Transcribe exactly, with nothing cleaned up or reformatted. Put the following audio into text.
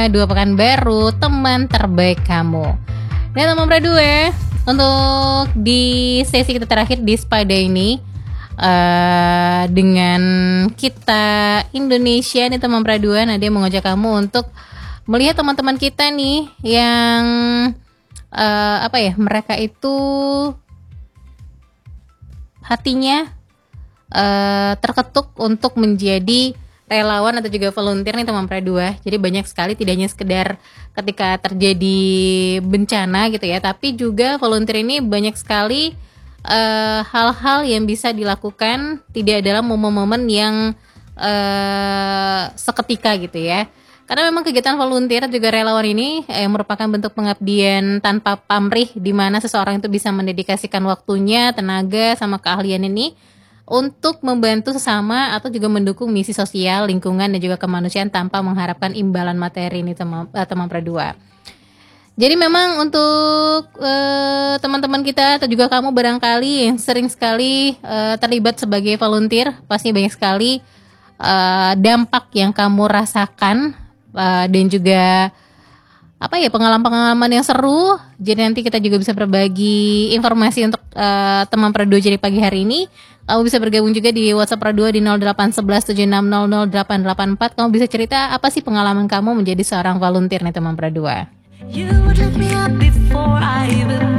Dua Pekanbaru, teman terbaik kamu. Dan teman Pradua, untuk di sesi kita terakhir di Spada ini, uh, dengan kita Indonesia nih teman Pradua, Nadia mengajak kamu untuk melihat teman-teman kita nih yang uh, apa ya, mereka itu hatinya uh, terketuk untuk menjadi relawan atau juga volunteer nih teman Pradua. Jadi banyak sekali, tidak hanya sekedar ketika terjadi bencana gitu ya, tapi juga volunteer ini banyak sekali uh, hal-hal yang bisa dilakukan tidak dalam momen-momen yang uh, seketika gitu ya. Karena memang kegiatan volunteer juga relawan ini eh, merupakan bentuk pengabdian tanpa pamrih, di mana seseorang itu bisa mendedikasikan waktunya, tenaga, sama keahlian ini untuk membantu sesama atau juga mendukung misi sosial, lingkungan, dan juga kemanusiaan tanpa mengharapkan imbalan materi ini teman, uh, teman Pradua. Jadi memang untuk uh, teman-teman kita atau juga kamu barangkali yang sering sekali uh, terlibat sebagai volunteer, pasti banyak sekali uh, dampak yang kamu rasakan uh, dan juga apa ya, pengalaman-pengalaman yang seru. Jadi nanti kita juga bisa berbagi informasi untuk uh, teman Pradua jadi pagi hari ini. Kamu bisa bergabung juga di WhatsApp Pradua di nol delapan satu satu tujuh enam nol nol delapan delapan empat. Kamu bisa cerita apa sih pengalaman kamu menjadi seorang volunteer nih teman Pradua. You would lift me up before I even